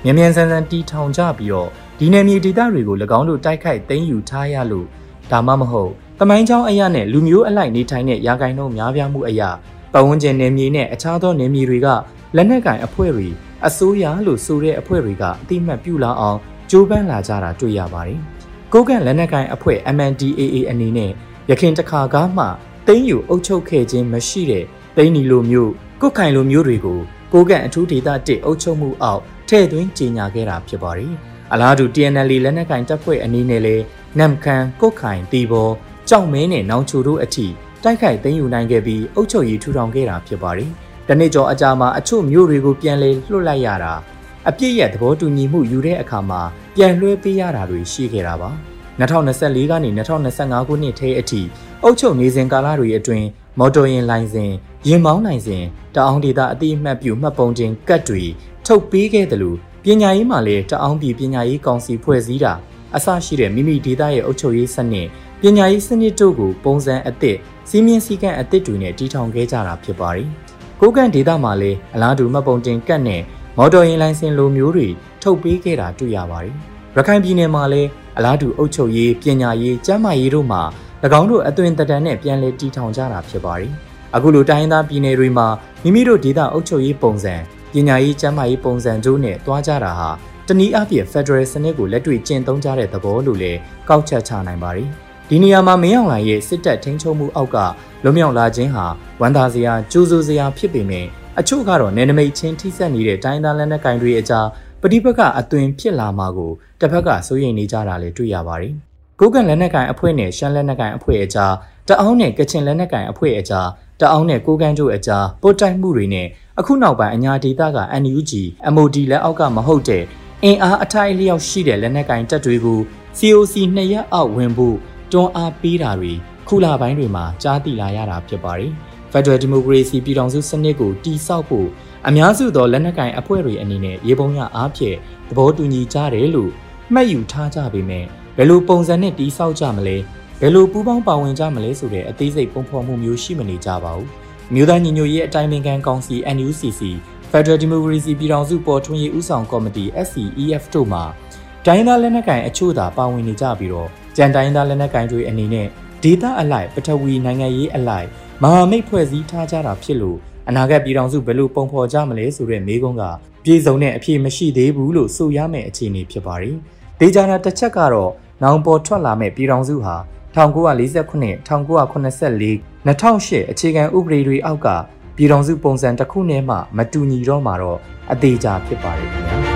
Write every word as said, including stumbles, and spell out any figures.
မြန်မြန်ဆန်ဆန်တီထောင်ကြပြီးတော့ဒီနယ်မြေဒေသတွေကို၎င်းတို့တိုက်ခိုက်သိမ်းယူထားရလို့ဒါမှမဟုတ်တမိုင်းချောင်းအရာနဲ့လူမျိုးအလိုက်နေထိုင်တဲ့ရာဂိုင်နှုန်းများပြားမှုအရာပတ်ဝန်းကျင်နယ်မြေနဲ့အခြားသောနယ်မြေတွေကလက်နက်ကင်အဖွဲ့တွေအစိုးရလို့ဆိုတဲ့အဖွဲ့တွေကအတိမတ်ပြုလာအောင်ကြိုးပမ်းလာကြတာတွေ့ရပါတယ်။ကိုကန့်လက်နက်ကင်အဖွဲ့ M N D A A အနေနဲ့ရခိုင်တခါကားမှသိမ်းယူအုပ်ချုပ်ခဲ့ခြင်းမရှိတဲ့သိန်းနီလိုမျိုးကုတ်ခိုင်လိုမျိုးတွေကိုကိုကန့်အထူးဒေသတစ်အုပ်ချုပ်မှုအောက်ထည့်သွင်းကြေညာခဲ့တာဖြစ်ပါတယ်။အလားတူ T N L လက်နက်ကင်တပ်ဖွဲ့အနေနဲ့လည်းနမ်ခမ်းကုတ်ခိုင်တီဘောကြောက်မဲနဲ့နောင်ချိုတို့အထိတိုက်ခိုက်သိမ်းယူနိုင်ခဲ့ပြီးအုပ်ချုပ်ရေးထူထောင်ခဲ့တာဖြစ်ပါတယ်။တနစ်ကျော်အကြာမှာအချို့မျိုးတွေကိုပြန်လဲလွှတ်လိုက်ရတာအပြည့်ရဲ့သဘောတူညီမှုယူတဲ့အခါမှာပြန်လွှဲပေးရတာတွေရှိခဲ့တာပါ။၂၀၂၄ကနေ၂၀၂၅ခုနှစ်ထဲအထိအုပ်ချုပ်နေစဉ်ကာလတွေအတွင်းမော်တော်ယာဉ်လိုင်းစဉ်ရင်မောင်းနိုင်စဉ်တအောင်ဒေသအတိအမှတ်ပြုမှတ်ပုံတင်ကတ်တွေထုတ်ပေးခဲ့တယ်လို့ပညာရေးမှာလည်းတအောင်ပြည်ပညာရေးကောင်စီဖွဲ့စည်းတာအစရှိတဲ့မိမိဒေသရဲ့အုပ်ချုပ်ရေးစနစ်ပညာရေးစနစ်တို့ကိုပုံစံအသစ်စီးမြင့်စည်းကမ်းအသစ်တွေနဲ့တည်ထောင်ခဲ့ကြတာဖြစ်ပါတယ်။ကိုကန့်ဒေသမှာလည်းအလားတူမှတ်ပုံတင်ကတ်နဲ့မော်တော်ယာဉ်လိုင်းစဉ်လိုမျိုးတွေထုတ်ပေးခဲ့တာတွေ့ရပါတယ်။ရခိုင်ပြည်နယ်မှာလည်းအလားတူအုပ်ချုပ်ရေးပညာရေးကျန်းမာရေးတို့မှာ၎င်းတို့အသွင်တန်နဲ့ပြန်လည်တည်ထောင်ကြတာဖြစ်ပါတယ်။အခုလိုတိုင်းရင်းသားပြည်နယ်တွေမှာမိမိတို့ဒေသအုပ်ချုပ်ရေးပုံစံပညာရေးကျန်းမာရေးပုံစံတို့နဲ့တွားကြတာဟာတနည်းအားဖြင့် Federal စနစ်ကိုလက်တွေ့ကျင့်သုံးကြတဲ့သဘောလို့လည်းကောက်ချက်ချနိုင်ပါတယ်။ဒီနေရာမှာမင်းအောင်လှိုင်ရဲ့စစ်တပ်ထိန်းချုပ်မှုအောက်ကလွတ်မြောက်လာခြင်းဟာဝန်သာစရာကြိုးစိုးစရာဖြစ်ပေမဲ့အချို့ကတော့နယ်နိမိတ်ချင်းထိစပ်နေတဲ့တိုင်းသားလက်နက်ကိုင်တွေအကြားပဋိပက္ခအသွင်ဖြစ်လာမှာကိုတစ်ဖက်ကစိုးရိမ်နေကြတာလည်းတွေ့ရပါတယ်။ကိုကန့်လက်နက်ကိုင်အဖွဲ့နဲ့ရှမ်းလက်နက်ကိုင်အဖွဲ့အကြားတအောင်းနဲ့ကချင်လက်နက်ကိုင်အဖွဲ့အကြားတအောင်းနဲ့ကိုကန့်တို့အကြားပို့တိုက်မှုတွေနဲ့အခုနောက်ပိုင်းအညာဒေသက N U G M O D လက်အောက်ကမဟုတ်တဲ့အင်အားအထိုက်အလျောက်ရှိတဲ့လက်နက်ကိုင်တပ်တွေကို C O C နှစ်ရက်အောက်ဝင်ဖို့တွန်းအားပေးတာတွေခုလပိုင်းတွေမှာကြားသိလာရတာဖြစ်ပါတယ်။ Federal Democracy ပြည်ထောင်စုစနစ်ကိုတည်ဆောက်ဖို့အများစုသောလက်နက်ကိုင်အဖွဲ့တွေအနေနဲ့ရေပုံရအားဖြင့်သဘောတူညီကြတယ်လို့မှတ်ယူထားကြပေမဲ့ဘယ်လိုပုံစံနဲ့တည်ဆောက်ကြမလဲဘယ်လိုပူးပေါင်းပါဝင်ကြမလဲဆိုတဲ့အသေးစိတ်ပုံဖော်မှုမျိုးရှိမနေကြပါဘူး။မြို့သားညီညွတ်ရေးအတိုင်းအမြံကောင်စီ N U C C Federal Democracy ပြည်ထောင်စုပေါ်ထွန်းရေးဦးဆောင်ကော်မတီ S C E F တို့မှာတိုင်းသားလက်နက်ကိုင်အချို့သာပါဝင်နေကြပြီးတော့ကြံတိုင်းသားလက်နက်ကိုင်တွေအနေနဲ့ဒေသအလိုက်ပထဝီနိုင်ငံရေးအလိုက်မဟာမိတ်ဖွဲ့စည်းထားကြတာဖြစ်လို့အနာဂတ်ပြည်ထောင်စုဘယ်လိုပုံဖော်ကြမလဲဆိုတဲ့မေးခွန်းကပြည်စုံတဲ့အဖြေမရှိသေးဘူးလို့ဆိုရမယ့်အခြေအနေဖြစ်ပါတယ်။ဒေဂျာနာတစ်ချက်ကတော့နောင်ပေါ်ထွက်လာမဲ့ပြည်ထောင်စုဟာ၁၉၄၉ခုနှစ်၁၉၇၄ ၂၀၀၈အခြေခံဥပဒေတွေအောက်ကပြည်ထောင်စုပုံစံတစ်ခုနဲ့မှမတူညီတော့မှာတော့အသေးချာဖြစ်ပါတယ်ခင်ဗျာ